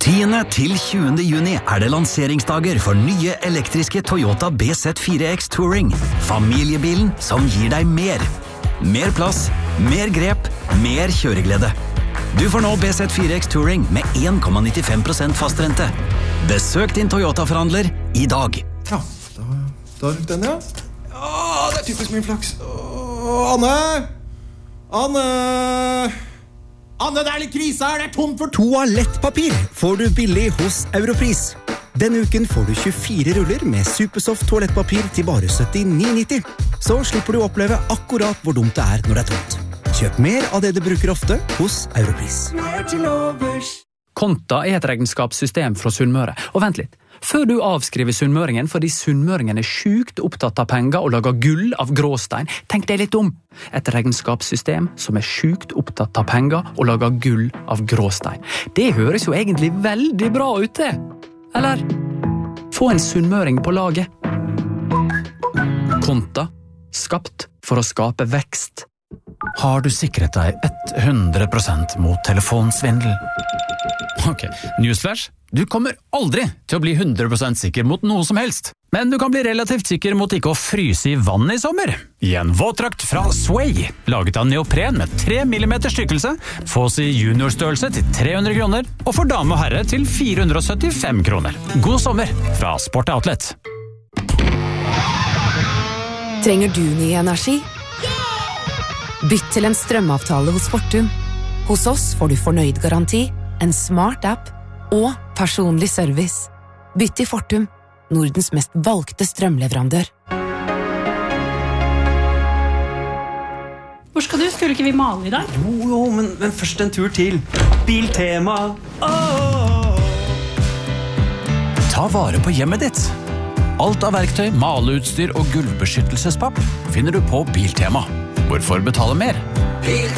10. til 20. juni det lanseringsdager for nye elektriske Toyota BZ4X Touring. Familiebilen som gir deg mer. Mer plass, mer grep, mer kjøreglede. Du får nå BZ4X Touring med 1,95% fastrente. Besøk din Toyota-forhandler i dag. Ja, da rykk den, ja. Det typisk min flaks. Anne! Anne, det litt krise her, det tomt for Toalettpapir får du billig hos Europris. Denne uken får du 24 ruller med Supersoft toalettpapir til bare 79,90. Så slipper du å oppleve akkurat hvor dumt det når det tomt. Kjøp mer av det du bruker ofte hos Europris. Konta et regnskapssystem fra Sunnmøre. Og vent litt. Før du avskriver sunnmøringen fordi sunnmøringen sjukt opptatt av penger og lager gull av gråstein, tenk deg litt om. Et regnskapssystem som sjukt opptatt av penger og lager gull av gråstein. Det høres jo egentlig veldig bra ut, det. Eller? Få en sunnmøring på laget. Konta. Skapt for å skape vekst. Har du sikret deg 100% mot telefonsvindel? Ok, newsflash. Du kommer aldri til å bli 100% sikker mot noe som helst. Men du kan bli relativt sikker mot ikke å fryse i vann i sommer. I en våtdrakt fra Sway, laget av neopren med 3 mm stykkelse, fås i juniorstørrelse til 300 kroner, og for dame og herre til 475 kroner. God sommer fra Sport Outlet. Trenger du ny energi? Bytt til en strømavtale hos Fortum. Hos oss får du fornøyd garanti, en smart app og personlig service. Bytt til Fortum, Nordens mest valgte strømleverandør. Hvor skal du? Skulle ikke vi male i dag? Jo, men først en tur til Biltema. Ta vare på hjemmet ditt. Alt av verktøy, maleutstyr og gulvbeskyttelsespapp finner du på Biltema. Hvorfor betale mer? Biltema!